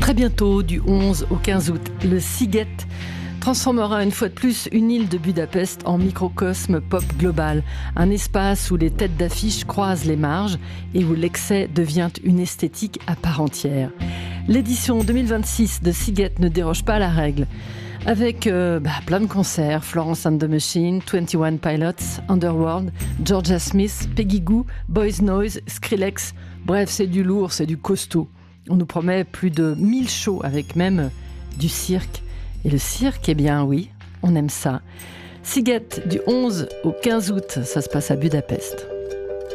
Très bientôt, du 11 au 15 août, le Sziget transformera une fois de plus une île de Budapest en microcosme pop global. Un espace où les têtes d'affiche croisent les marges et où l'excès devient une esthétique à part entière. L'édition 2026 de Sziget ne déroge pas à la règle. Avec plein de concerts, Florence and the Machine, 21 Pilots, Underworld, Georgia Smith, Peggy Gou, Boys Noise, Skrillex. Bref, c'est du lourd, c'est du costaud. On nous promet plus de 1000 shows avec même du cirque. Et le cirque, eh bien oui, on aime ça. Sziget du 11 au 15 août, ça se passe à Budapest.